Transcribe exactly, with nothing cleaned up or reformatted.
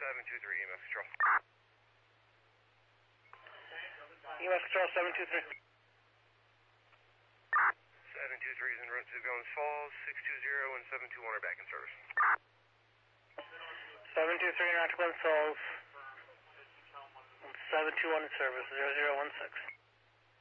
seven two three, E M S Control. E M S Control, seven two three. seven two three is en route to Goins Falls, six two zero and seven two one are back in service. seven two three, en route to Glens Falls. seven two one in service, zero zero one six.